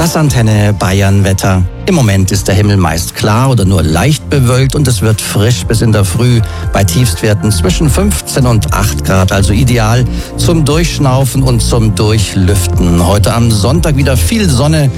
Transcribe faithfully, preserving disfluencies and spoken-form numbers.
Das Antenne Bayern Wetter. Im Moment ist der Himmel meist klar oder nur leicht bewölkt und es wird frisch bis in der Früh bei Tiefstwerten zwischen fünfzehn und acht Grad, also ideal zum Durchschnaufen und zum Durchlüften. Heute am Sonntag wieder viel Sonne.